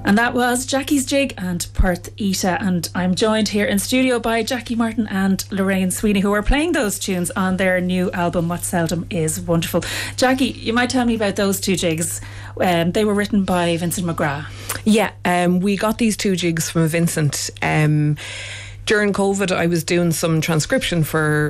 And that was Jackie's Jig and Perth Ita, and I'm joined here in studio by Jackie Martin and Lorraine Sweeney, who are playing those tunes on their new album What Seldom Is Wonderful. Jackie, you might tell me about those two jigs. They were written by Vincent McGrath. Yeah, we got these two jigs from Vincent. During COVID, I was doing some transcription for